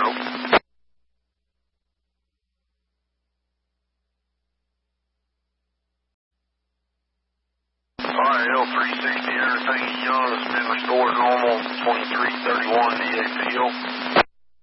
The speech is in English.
Alright, L360, everything young has been restored normal, 2331 DAPO.